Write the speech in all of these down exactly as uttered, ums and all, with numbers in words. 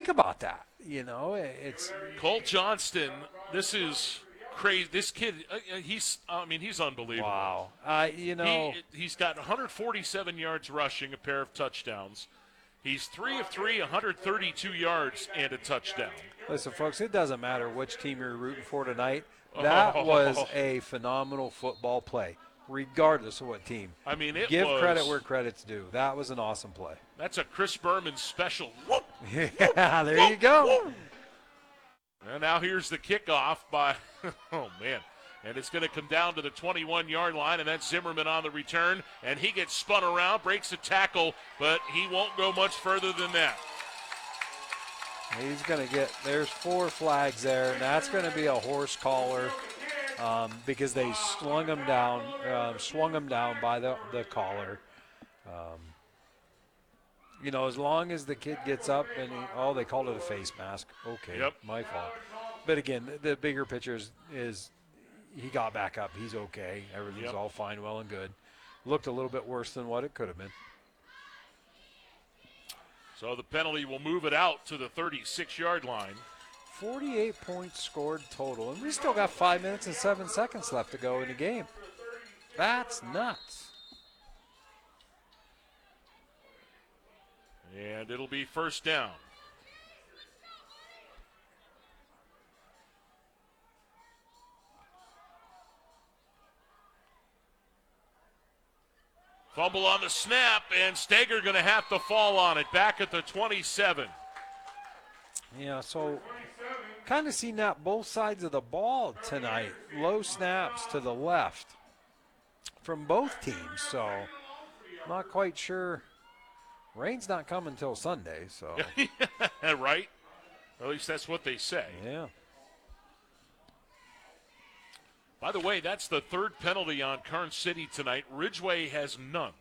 about that. You know, it's Cole Johnston. This is crazy. This kid, uh, he's, I mean, he's unbelievable. wow. Uh, you know, he, he's got one hundred forty-seven yards rushing, a pair of touchdowns. He's three of three, one hundred thirty-two yards and a touchdown. Listen, folks, it doesn't matter which team you're rooting for tonight. That oh. was a phenomenal football play, regardless of what team. I mean, it Give was, credit where credit's due. That was an awesome play. That's a Chris Berman special. Whoop, yeah, there whoop, you go. Whoop. And now here's the kickoff by, oh, man. And it's going to come down to the twenty-one-yard line, and that's Zimmerman on the return. And he gets spun around, breaks a tackle, but he won't go much further than that. He's going to get, there's four flags there, and that's going to be a horse collar um, because they slung him down, uh, swung him down by the, the collar. Um, you know, as long as the kid gets up and, he, oh, they called it a face mask. Okay, yep. My fault. But again, the, the bigger picture is, is he got back up. He's okay. Everything's yep. all fine, well, and good. Looked a little bit worse than what it could have been. So the penalty will move it out to the thirty-six-yard line. forty-eight points scored total, and we still got five minutes and seven seconds left to go in the game. That's nuts. And it'll be first down. Fumble on the snap, and Steger going to have to fall on it. Back at the twenty-seven. Yeah, so kind of seen that both sides of the ball tonight. Low snaps to the left from both teams, so not quite sure. Rain's not coming until Sunday, so. Right? Or at least that's what they say. Yeah. By the way, that's the third penalty on Karn City tonight. Ridgeway has none.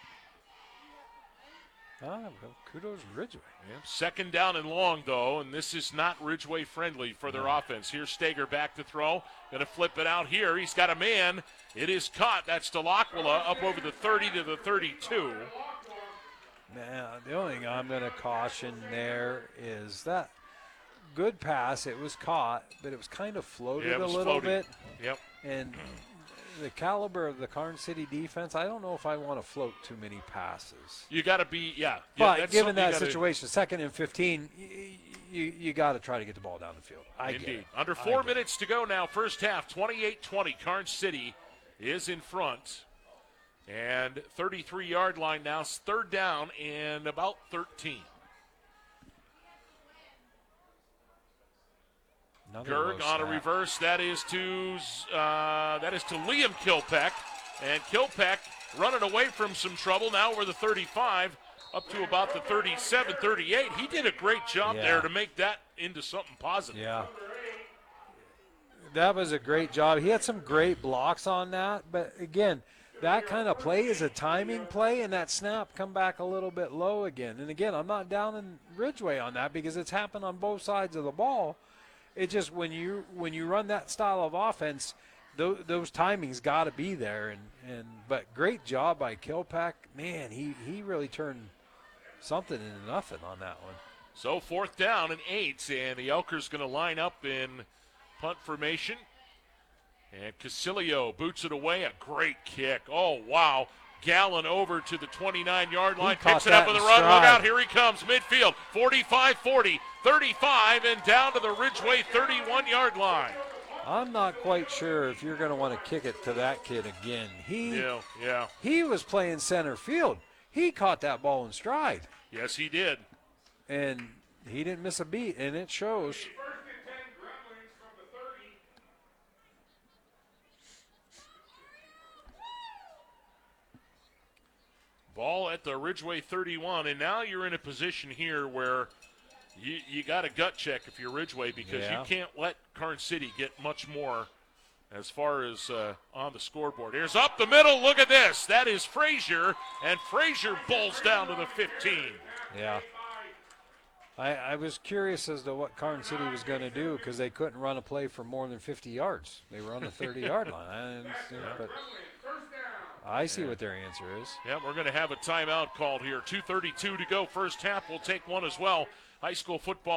Ah, well, kudos Ridgeway. Yeah. Second down and long, though, and this is not Ridgeway friendly for their no. offense. Here's Steger back to throw. Going to flip it out here. He's got a man. It is caught. That's Delaquila up over the thirty to the thirty-two. Man, the only thing I'm going to caution there is that good pass. It was caught, but it was kind of floated yeah, a little floating. bit. Yep. And the caliber of the Karn City defense, I don't know if I want to float too many passes. You got to be, yeah. But yeah, given that gotta, situation, second and fifteen, you you, you got to try to get the ball down the field. I Indeed. Get it. Under four I minutes to go now, first half, twenty-eight twenty. Karn City is in front. And thirty-three-yard line now, third down and about thirteen. Gerg on a reverse. That is to uh, that is to Liam Kilpeck, and Kilpeck running away from some trouble. Now we're the thirty-five, up to about the thirty-seven, thirty-eight. He did a great job yeah. there to make that into something positive. Yeah, that was a great job. He had some great blocks on that, but again, that kind of play is a timing play, and that snap come back a little bit low again. And again, I'm not down in Ridgeway on that because it's happened on both sides of the ball. It just when you when you run that style of offense, those, those timings got to be there. And, and but great job by Kilpack. Man, he, he really turned something into nothing on that one. So fourth down and eight, and the Elkers going to line up in punt formation. And Casilio boots it away. A great kick. Oh, wow. Gallon over to the twenty-nine-yard line. Picks it up with a run. Look out. Here he comes. Midfield. forty-five forty. thirty-five and down to the Ridgeway thirty-one-yard line. I'm not quite sure if you're going to want to kick it to that kid again. He, yeah, yeah. He was playing center field. He caught that ball in stride. Yes, he did. And he didn't miss a beat, and it shows. Ball at the Ridgeway thirty-one, and now you're in a position here where you, you got a gut check if you're Ridgeway because yeah. you can't let Karn City get much more as far as uh, on the scoreboard. Here's up the middle. Look at this. That is Frazier, and Frazier bowls down to the fifteen. Yeah. I, I was curious as to what Karn City was going to do because they couldn't run a play for more than fifty yards. They were on the thirty-yard line. I didn't see, but I see yeah. what their answer is. Yeah, we're going to have a timeout called here. two thirty-two to go first half. We'll take one as well. High school football.